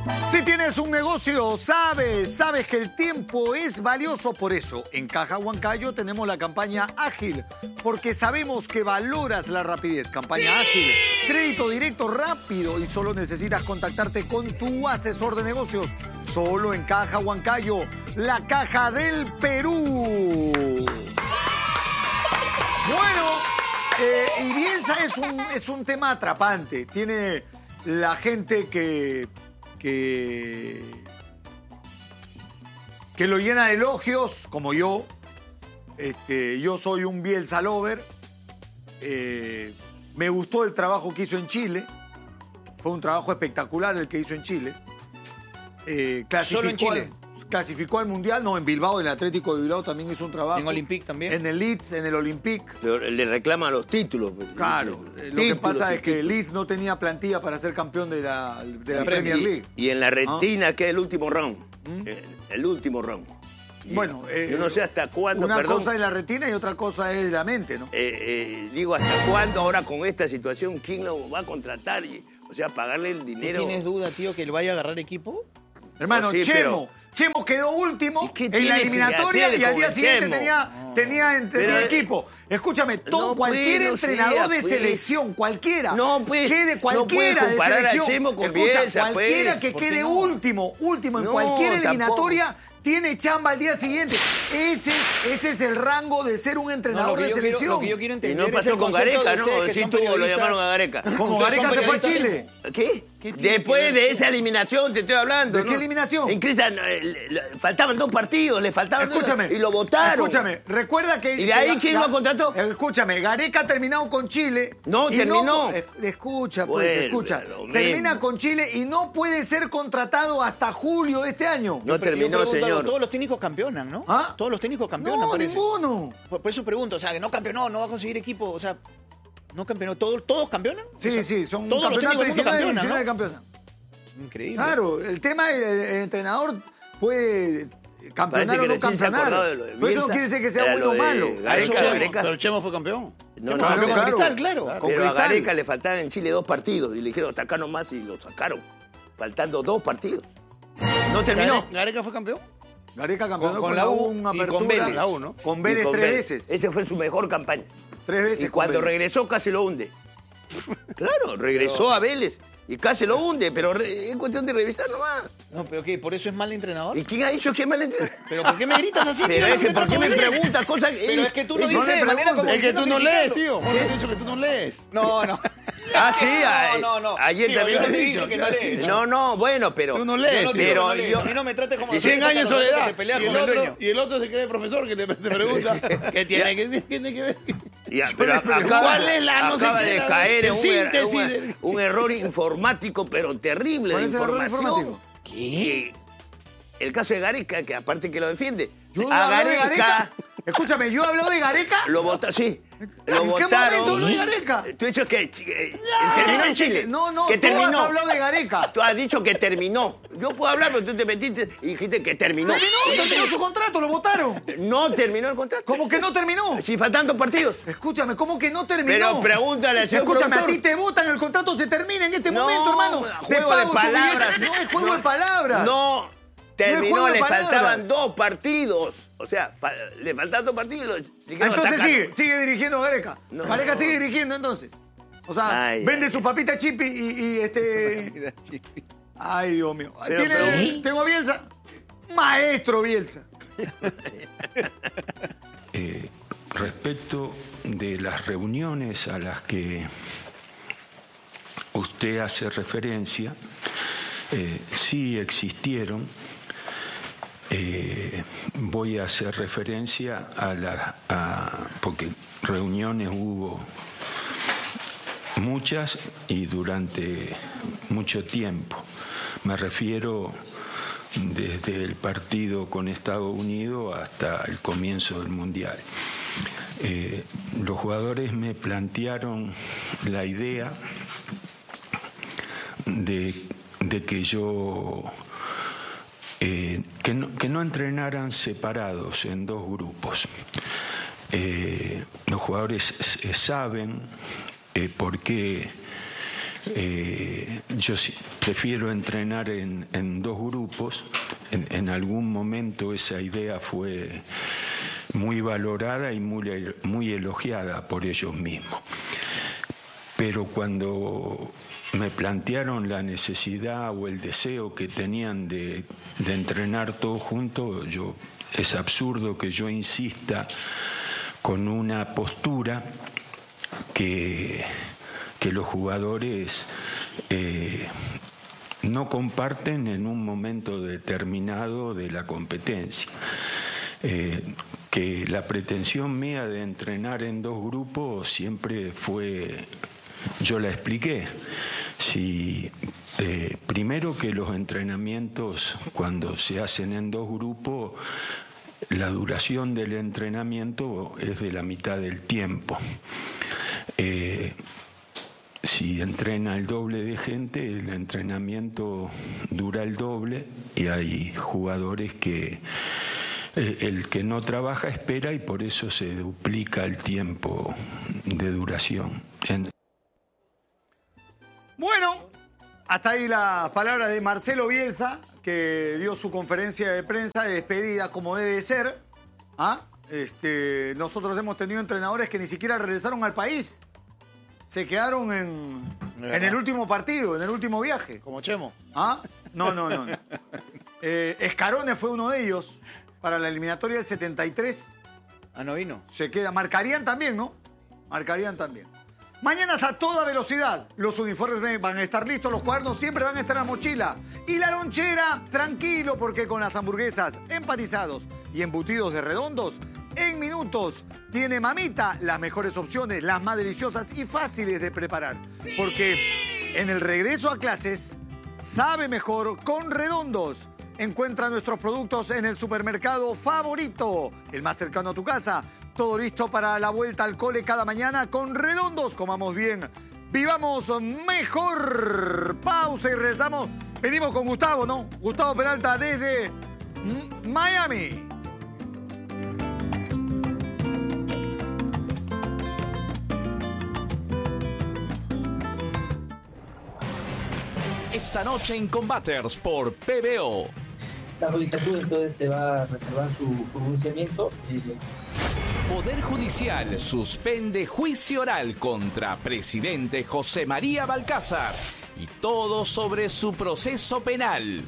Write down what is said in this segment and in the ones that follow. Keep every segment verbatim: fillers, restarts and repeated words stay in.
Si tienes un negocio, sabes, sabes que el tiempo es valioso. Por eso, en Caja Huancayo tenemos la campaña Ágil, porque sabemos que valoras la rapidez. Campaña Ágil, crédito directo rápido y solo necesitas contactarte con tu asesor de negocios. Solo en Caja Huancayo, la caja del Perú. Bueno, eh, y Bielsa es un, es un tema atrapante. Tiene la gente que... Que, que lo llena de elogios, como yo. Este, yo soy un Bielsa lover. Eh, me gustó el trabajo que hizo en Chile. Fue un trabajo espectacular el que hizo en Chile. Eh, ¿Solo en Chile? Al, clasificó al Mundial, no, en Bilbao, en el Atlético de Bilbao también hizo un trabajo. ¿En Olympique también? En el Leeds, en el Olympique. Pero le reclaman los títulos. Claro, Dice, lo que títulos, pasa es que títulos. Leeds no tenía plantilla para ser campeón de la, de la Y- Premier League. Y, y en la retina, que es el último round. Eh, El último round. Y Bueno, eh, yo no sé hasta cuándo, Una perdón. cosa es la retina y otra cosa es la mente, ¿no? eh, eh, digo, hasta cuándo ahora con esta situación, ¿quién lo va a contratar? Y, o sea, pagarle el ¿Tú dinero. tienes duda, tío, que él vaya a agarrar equipo? Hermano, Oh, sí, Chemo. pero- Chemo quedó último ¿Y qué en la tienes que eliminatoria hacer y al con día el siguiente Chemo? tenía, tenía, en- tenía Pero- equipo. Escúchame, todo, No, cualquier pues, no entrenador sea, de pues. selección, cualquiera, No, pues, quede no cualquiera puedes de comparar a selección, Chemo con escucha, Bielsa, pues. cualquiera que ¿Por qué quede no? último, último en No, cualquier tampoco. eliminatoria, tiene chamba al día siguiente. Ese, ese es el rango de ser un No, entrenador lo, que de yo quiero, selección. lo que yo quiero Y entender no es pasó el con concepto Gareca, de ¿no? ustedes que Sí son tuvo, lo periodistas. llamaron a Gareca. Como Ustedes Gareca son se fue a periodistas. Chile. ¿Qué? ¿Qué tiene Después que ver, de Chemo? esa eliminación te estoy hablando. ¿De ¿no? qué eliminación? En Cristian eh, le- le- faltaban dos partidos, le faltaban Escúchame. dos, y lo votaron. Escúchame, recuerda que... ¿Y de ahí que quién Ga- lo contrató? Escúchame, Gareca ha terminado con Chile. No, y terminó. es- escucha, pues, Vuelve escucha. lo mismo. Termina con Chile y no puede ser contratado hasta julio de este año. No Pero yo terminó, pregunto algo, señor. Todos los técnicos campeonan, ¿no? ¿Ah? Todos los técnicos campeonan, No, parece. ninguno. Por, por eso pregunto, o sea, que no campeonó, no va a conseguir equipo, o sea, no campeonó. ¿Todos, todos campeonan? Sí, O sea, sí, son todos los campeonatos técnicos del mundo diecinueve, campeonan, diecinueve ¿no? campeonatos. Increíble. Claro, el tema es el, el entrenador puede campeonar Parece o que no recién se campeonar. acordaba de lo de Pero eso no Bielsa. quiere decir que sea Era bueno lo o de malo. Gareca, Eso, Chemo. Gareca. Pero Chemo fue campeón. No, no, Claro, no, con claro. Cristal, claro. Con Pero a Cristal. Gareca le faltaban en Chile dos partidos y le dijeron sacar nomás y lo sacaron. Faltando dos partidos. No terminó. Gare- ¿Gareca fue campeón? Gareca campeonó Con- con, con la la U, U una y con apertura. Vélez. La U, ¿no? Con Y Vélez con tres Vélez. veces. Esa fue su mejor campaña. Tres veces Y con cuando Vélez. regresó casi lo hunde. Claro, regresó a Vélez y casi lo hunde, pero re- es cuestión de revisar nomás. No, pero ¿qué? ¿Por eso es mal entrenador? ¿Y quién ha dicho que es mal entrenador? ¿Pero por qué me gritas así, Pero tío? es que, ¿por qué me preguntas cosas? Pero es que tú lo Eso dices le de manera pregunto. como Es que tú no criticando. lees, tío. Jorge te ha dicho que tú no lees. No, no. Ah, sí, No, a- no, no. ayer Tío, también yo lo te he dije dicho. que no lees. No, no, bueno, pero... Tú no lees, Yo no, tío. tío, pero no leo. yo- A mí no me trates como... Y cien años de soledad. Que pelea y, con el el otro, dueño. y el otro se cree profesor que te, te pregunta qué tiene que, qué tiene que ver. Ya, pero acaba, ¿Cuál es la no sé acaba qué, de la- caer en el un, er- síntesis un- del- un error informático, pero terrible ¿Cuál de es el error información. informático? ¿Qué? El caso de Gareca, que aparte que lo defiende. Yo a hablo de Gareca, Gareca. Escúchame, yo hablo de Gareca. lo votaron, sí. Lo ¿En qué votaron. momento habló de Gareca? Tú has dicho que, que terminó en Chile. No, no, que tú has terminó. hablado de Gareca. Tú has dicho que terminó. Yo puedo hablar, pero tú te metiste y dijiste que terminó. Terminó, terminó su contrato, lo votaron. No terminó el contrato. ¿Cómo que no terminó? Si faltan dos partidos. Escúchame, ¿cómo que no terminó? Pero pregúntale al señor Escúchame, productor. a ti te votan, el contrato se termina en este No, momento, hermano. Te juego de pago tu palabras. billete. No es juego No, de palabras. No, No es terminó, juego de le palabras. faltaban dos partidos. O sea, fa- le faltaban dos partidos. lo dijeron, Entonces "Saca". sigue, sigue dirigiendo a Gareca. No. Gareca sigue dirigiendo entonces. O sea, Ay, vende ay, su papita chip y, y- y este... Ay, Dios mío. Pero, ¿Tiene- pero- Tengo a Bielsa. Maestro Bielsa. Eh, respecto de las reuniones a las que usted hace referencia, eh, sí existieron. Eh, voy a hacer referencia a la... a- porque reuniones hubo muchas y durante mucho tiempo. Me refiero desde el partido con Estados Unidos hasta el comienzo del Mundial. Eh, los jugadores me plantearon la idea de, de que yo eh, que, no, que no entrenaran separados en dos grupos. Eh, los jugadores eh, saben eh, por qué Eh, yo sí, prefiero entrenar en, en dos grupos. En, en algún momento esa idea fue muy valorada y muy, muy elogiada por ellos mismos. Pero cuando me plantearon la necesidad o el deseo que tenían de, de entrenar todos juntos, yo, es absurdo que yo insista con una postura que, que los jugadores eh, no comparten en un momento determinado de la competencia. Eh, que la pretensión mía de entrenar en dos grupos siempre fue, yo la expliqué, si eh, primero que los entrenamientos cuando se hacen en dos grupos, la duración del entrenamiento es de la mitad del tiempo. Eh, si entrena el doble de gente, el entrenamiento dura el doble y hay jugadores que eh, el que no trabaja espera y por eso se duplica el tiempo de duración. En... Bueno, hasta ahí las palabras de Marcelo Bielsa, que dio su conferencia de prensa de despedida como debe ser. ¿Ah? Este, nosotros hemos tenido entrenadores que ni siquiera regresaron al país. Se quedaron en, en el último partido, en el último viaje. Como Chemo. ¿Ah? No, no, no. no. Eh, Escarone fue uno de ellos para la eliminatoria del setenta y tres. Ah, no vino. Se queda. Marcarían también, ¿no? Marcarían también. Mañanas a toda velocidad. Los uniformes van a estar listos, los cuadernos siempre van a estar en la mochila. Y la lonchera, tranquilo, porque con las hamburguesas empanizados y embutidos de Redondos, en minutos tiene Mamita las mejores opciones, las más deliciosas y fáciles de preparar. Porque en el regreso a clases, sabe mejor con Redondos. Encuentra nuestros productos en el supermercado favorito, el más cercano a tu casa. Todo listo para la vuelta al cole cada mañana con Redondos. Comamos bien, vivamos mejor. Pausa y regresamos. Venimos con Gustavo, ¿no? Gustavo Peralta desde Miami. Esta noche en Combaters por P B O. La judicatura entonces se va a reservar su pronunciamiento. Eh... Poder Judicial suspende juicio oral contra presidente José María Balcázar y todo sobre su proceso penal.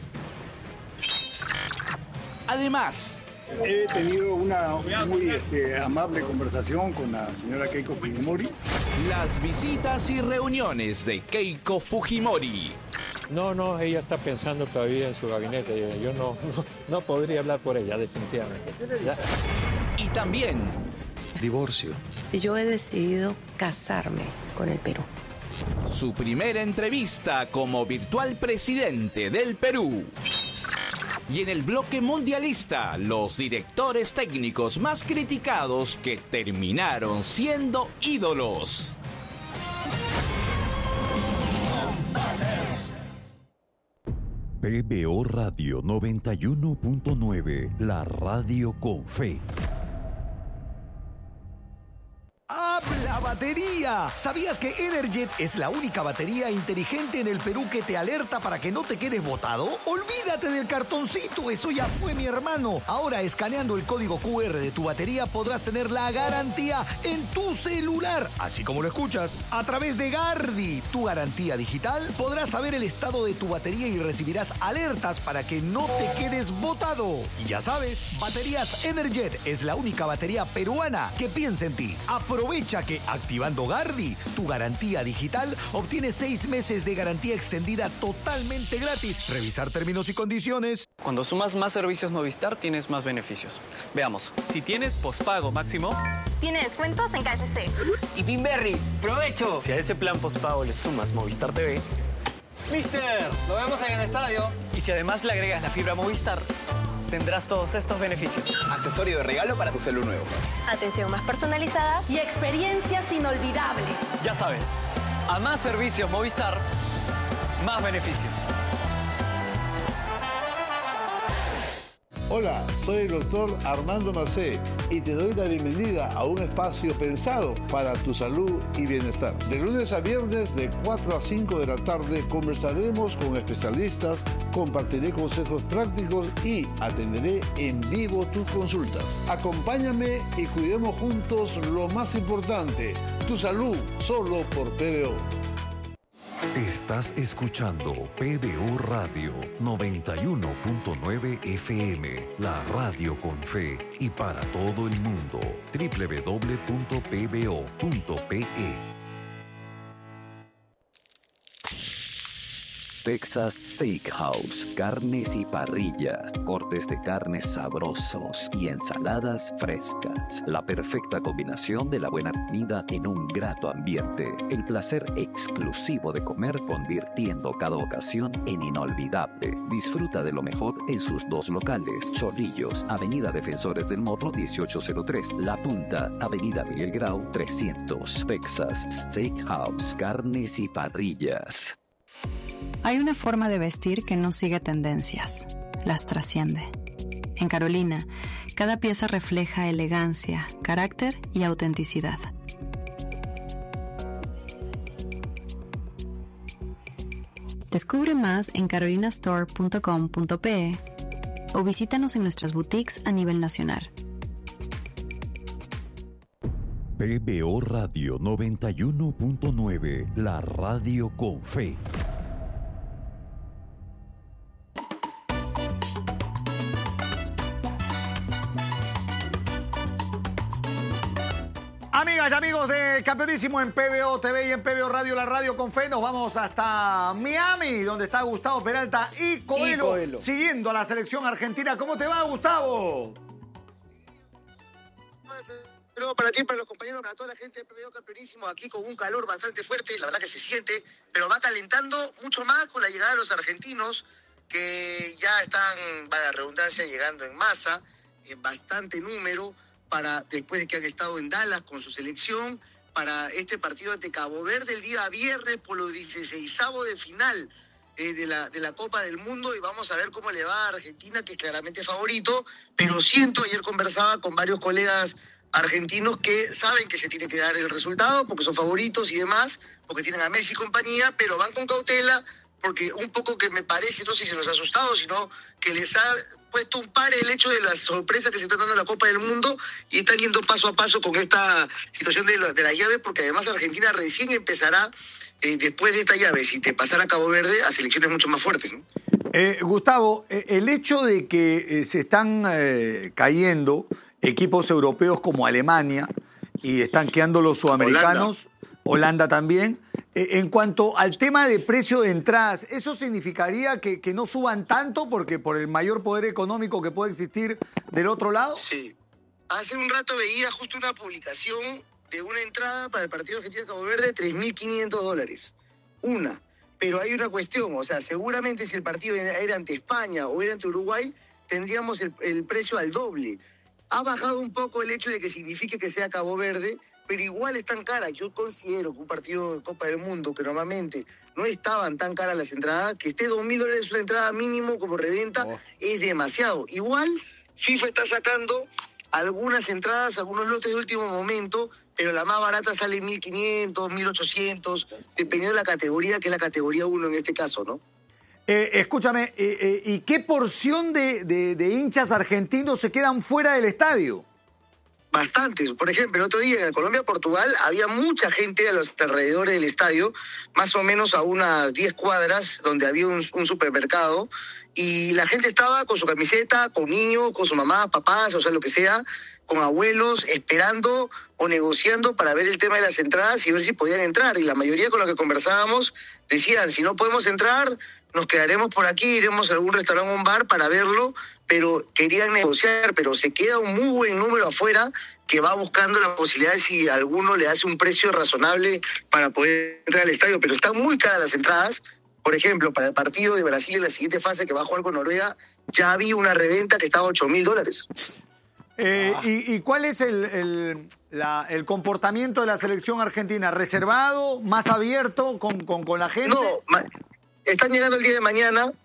Además, he tenido una muy este, amable conversación con la señora Keiko Fujimori. Las visitas y reuniones de Keiko Fujimori. No, no, ella está pensando todavía en su gabinete. Yo no, no, no podría hablar por ella, definitivamente. ¿Ya? Y también... divorcio. Yo he decidido casarme con el Perú. Su primera entrevista como virtual presidente del Perú. Y en el bloque mundialista, los directores técnicos más criticados que terminaron siendo ídolos. P B O Radio noventa y uno punto nueve, la radio con fe. ¡Habla batería! ¿Sabías que Energet es la única batería inteligente en el Perú que te alerta para que no te quedes botado? Olvídate del cartoncito, eso ya fue, mi hermano. Ahora, escaneando el código Q R de tu batería podrás tener la garantía en tu celular, así como lo escuchas. A través de Gardi, tu garantía digital, podrás saber el estado de tu batería y recibirás alertas para que no te quedes botado. Y ya sabes, Baterías Energet es la única batería peruana que piensa en ti. Aprovecha que activando Gardi, tu garantía digital, obtienes seis meses de garantía extendida totalmente gratis. Revisar términos y condiciones. Cuando sumas más servicios Movistar, tienes más beneficios. Veamos. Si tienes pospago máximo... tiene descuentos en K F C. Y Pinberry, ¡provecho! Si a ese plan pospago le sumas Movistar T V... ¡Mister! ¡Lo vemos en el estadio! Y si además le agregas la fibra Movistar... tendrás todos estos beneficios. Accesorio de regalo para tu celu nuevo. Atención más personalizada y experiencias inolvidables. Ya sabes, a más servicios Movistar, más beneficios. Hola, soy el doctor Armando Macé y te doy la bienvenida a un espacio pensado para tu salud y bienestar. De lunes a viernes de cuatro a cinco de la tarde conversaremos con especialistas, compartiré consejos prácticos y atenderé en vivo tus consultas. Acompáñame y cuidemos juntos lo más importante, tu salud, solo por P B O. Estás escuchando P B O Radio noventa y uno punto nueve F M, la radio con fe y para todo el mundo. doble u doble u doble u punto p b o punto p e. Texas Steakhouse, carnes y parrillas, cortes de carnes sabrosos y ensaladas frescas. La perfecta combinación de la buena comida en un grato ambiente. El placer exclusivo de comer convirtiendo cada ocasión en inolvidable. Disfruta de lo mejor en sus dos locales. Chorrillos, Avenida Defensores del Morro dieciocho cero tres. La Punta, Avenida Miguel Grau trescientos. Texas Steakhouse, carnes y parrillas. Hay una forma de vestir que no sigue tendencias, las trasciende. En Carolina, cada pieza refleja elegancia, carácter y autenticidad. Descubre más en carolina store punto com punto p e o visítanos en nuestras boutiques a nivel nacional. P B O Radio noventa y uno punto nueve, la radio con fe. Amigas y amigos de Campeonísimo en P B O T V y en P B O Radio, la radio con fe, nos vamos hasta Miami, donde está Gustavo Peralta y Coelho, y Coelho, siguiendo a la selección argentina. ¿Cómo te va, Gustavo? Pero para ti, para los compañeros, para toda la gente de P B O Campeonísimo, aquí con un calor bastante fuerte, la verdad que se siente, pero va calentando mucho más con la llegada de los argentinos, que ya están, para la redundancia, llegando en masa, en bastante número, para después de que han estado en Dallas con su selección, para este partido ante Cabo Verde el día viernes por los dieciseisavos de final eh, de, la, de la Copa del Mundo, y vamos a ver cómo le va a Argentina, que es claramente favorito, pero siento, ayer conversaba con varios colegas argentinos que saben que se tiene que dar el resultado porque son favoritos y demás, porque tienen a Messi y compañía, pero van con cautela, porque un poco que me parece, no sé si se los ha asustado, sino que les ha puesto un par el hecho de la sorpresa que se está dando en la Copa del Mundo, y están yendo paso a paso con esta situación de la, de la llave, porque además Argentina recién empezará, eh, después de esta llave, si te pasara a Cabo Verde, a selecciones mucho más fuertes, ¿no? Eh, Gustavo, eh, el hecho de que eh, se están eh, cayendo equipos europeos como Alemania y están quedando los sudamericanos, Holanda, Holanda también. Eh, en cuanto al tema de precio de entradas, ¿eso significaría que, que no suban tanto porque por el mayor poder económico que puede existir del otro lado? Sí. Hace un rato veía justo una publicación de una entrada para el partido Argentina-Cabo Verde, tres mil quinientos dólares. Una. Pero hay una cuestión, o sea, seguramente si el partido era ante España o era ante Uruguay, tendríamos el, el precio al doble. Ha bajado un poco el hecho de que signifique que sea Cabo Verde, pero igual están caras. Yo considero que un partido de Copa del Mundo, que normalmente no estaban tan caras las entradas, que esté dos mil dólares una entrada mínimo como reventa, oh. es demasiado. Igual, FIFA está sacando algunas entradas, algunos lotes de último momento, pero la más barata sale mil quinientos, mil ochocientos, dependiendo de la categoría, que es la categoría uno en este caso, ¿no? Eh, escúchame, eh, eh, ¿y qué porción de, de, de hinchas argentinos se quedan fuera del estadio? Bastantes. Por ejemplo, el otro día en Colombia-Portugal había mucha gente a los alrededores del estadio, más o menos a unas diez cuadras, donde había un, un supermercado, y la gente estaba con su camiseta, con niños, con su mamá, papás, o sea, lo que sea, con abuelos, esperando o negociando para ver el tema de las entradas y ver si podían entrar. Y la mayoría con los que conversábamos decían, si no podemos entrar, nos quedaremos por aquí, iremos a algún restaurante o un bar para verlo, pero querían negociar, pero se queda un muy buen número afuera que va buscando la posibilidad de si alguno le hace un precio razonable para poder entrar al estadio, pero están muy caras las entradas. Por ejemplo, para el partido de Brasil en la siguiente fase que va a jugar con Noruega, ya había una reventa que estaba a ocho mil dólares. Eh, ah. y, ¿Y cuál es el, el, la, el comportamiento de la selección argentina? ¿Reservado? ¿Más abierto con, con, con la gente? No, ma- están llegando el día de mañana.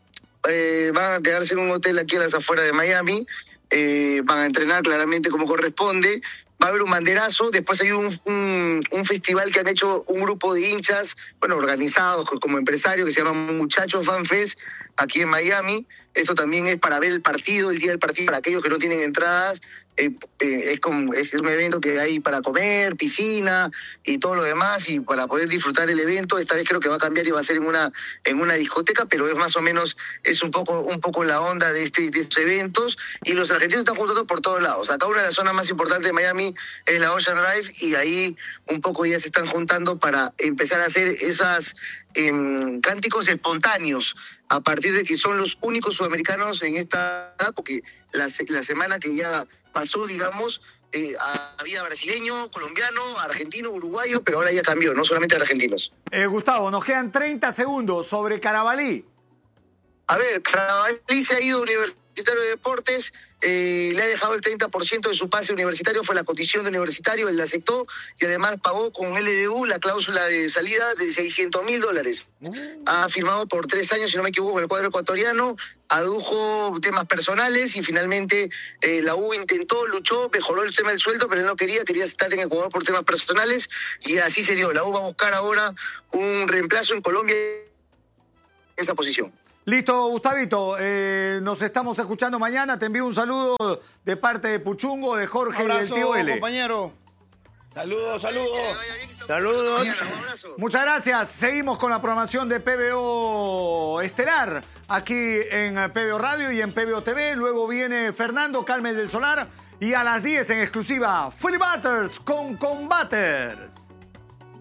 eh, van a quedarse en un hotel aquí a las afueras de Miami, eh, van a entrenar claramente como corresponde. Va a haber un banderazo, después hay un, un, un festival que han hecho un grupo de hinchas, bueno, organizados como empresarios, que se llama Muchachos Fan Fest, aquí en Miami. Esto también es para ver el partido, el día del partido, para aquellos que no tienen entradas. Eh, eh, es, como, es un evento que hay para comer, piscina y todo lo demás, y para poder disfrutar el evento. Esta vez creo que va a cambiar y va a ser en una en una discoteca, pero es más o menos, es un poco un poco la onda de, este, de estos eventos, y los argentinos están juntando por todos lados. Acá una de las zonas más importantes de Miami es la Ocean Drive, y ahí un poco ya se están juntando para empezar a hacer esas eh, cánticos espontáneos, a partir de que son los únicos sudamericanos en esta, porque la, la semana que ya pasó, digamos, eh, había brasileño, colombiano, argentino, uruguayo, pero ahora ya cambió, no solamente argentinos. Eh, Gustavo, nos quedan treinta segundos sobre Carabalí. A ver, Carabalí se ha ido a Universitario de Deportes, eh, le ha dejado el treinta por ciento de su pase universitario, fue la condición de universitario, él la aceptó, y además pagó con L D U la cláusula de salida de seiscientos mil dólares. Ha firmado por tres años, si no me equivoco, con el cuadro ecuatoriano, adujo temas personales y finalmente eh, la U intentó, luchó, mejoró el tema del sueldo, pero él no quería, quería estar en Ecuador por temas personales, y así se dio. La U va a buscar ahora un reemplazo en Colombia en esa posición. Listo, Gustavito, eh, nos estamos escuchando mañana. Te envío un saludo de parte de Puchungo, de Jorge un abrazo, y del tío L. compañero. Saludos, saludos. Saludos. Muchas gracias. Seguimos con la programación de P B O Estelar, aquí en P B O Radio y en P B O T V. Luego viene Fernando Calmes del Solar, y a las diez en exclusiva, Philly Butters con Combaters.